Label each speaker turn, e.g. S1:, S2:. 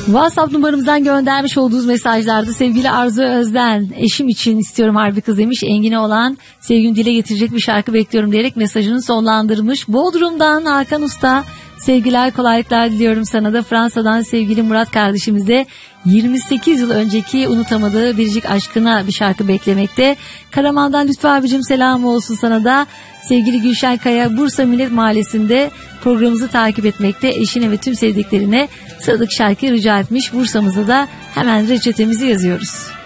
S1: WhatsApp numaramızdan göndermiş olduğunuz mesajlarda sevgili Arzu Özden, eşim için istiyorum harbi kız demiş. Engin'e olan sevgimi dile getirecek bir şarkı bekliyorum diyerek mesajını sonlandırmış. Bodrum'dan Hakan Usta, sevgiler kolaylıklar diliyorum sana da. Fransa'dan sevgili Murat kardeşimize 28 yıl önceki unutamadığı biricik aşkına bir şarkı beklemekte. Karaman'dan Lütfü abicim selam olsun sana da. Sevgili Gülşen Kaya Bursa Millet Mahallesi'nde programımızı takip etmekte. Eşine ve tüm sevdiklerine sıradaki şarkıyı rica etmiş. Bursa'mıza da hemen reçetemizi yazıyoruz.